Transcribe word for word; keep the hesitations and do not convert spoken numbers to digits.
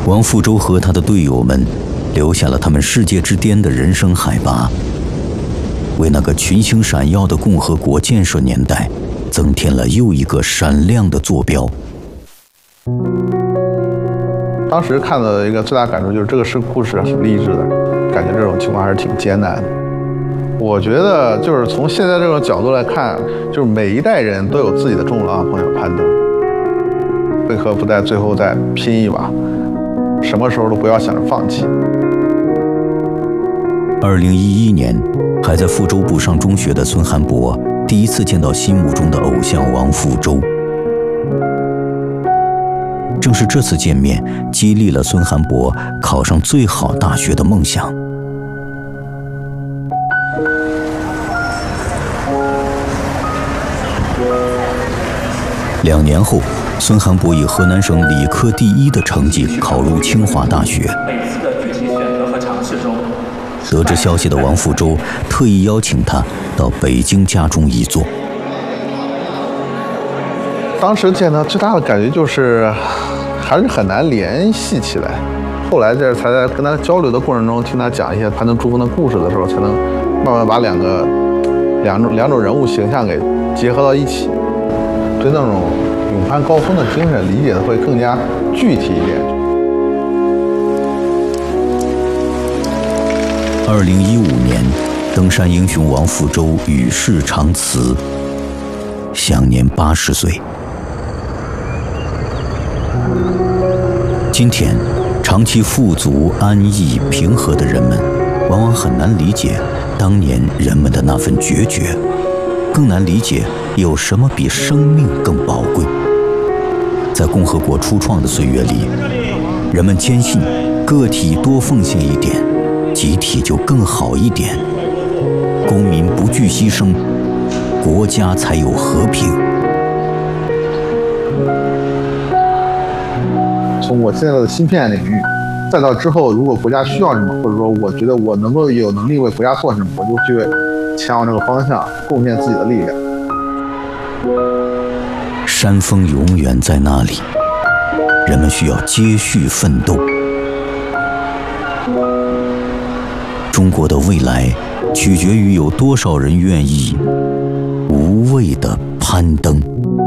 王复洲和他的队友们留下了他们世界之巅的人生海拔，为那个群星闪耀的共和国建设年代增添了又一个闪亮的坐标。 当时看到的一个最大感受就是这个是故事挺励志的，感觉这种情况还是挺艰难的。我觉得就是从现在这种角度来看，就是每一代人都有自己的重浪朋友攀登，为何不在最后再拼一把？什么时候都不要想着放弃。 二零一一年，还在福州部上中学的孙寒博第一次见到心目中的偶像王复洲。正是这次见面，激励了孙寒博考上最好大学的梦想。两年后，孙寒博以河南省理科第一的成绩考入清华大学。 每次的具体选择和尝试中， 得知消息的王复洲特意邀请他到北京家中一坐。 当时见他最大的感觉就是还是很难联系起来，后来这才在跟他交流的过程中，听他讲一些攀登珠峰的故事的时候，才能慢慢把两个两种两种人物形象给结合到一起，对那种勇攀高峰的精神理解的会更加具体一点。 二零一五年，登山英雄王复洲与世长辞，享年八十岁。今天，长期富足、安逸、平和的人们，往往很难理解当年人们的那份决绝，更难理解有什么比生命更宝贵。在共和国初创的岁月里，人们坚信个体多奉献一点，集体就更好一点，公民不惧牺牲，国家才有和平。 从我现在的芯片领域，再到之后，如果国家需要什么，或者说我觉得我能够有能力为国家做什么，我就去前往这个方向，贡献自己的力量。 山峰永远在那里，人们需要接续奋斗。中国的未来取决于有多少人愿意无畏的攀登。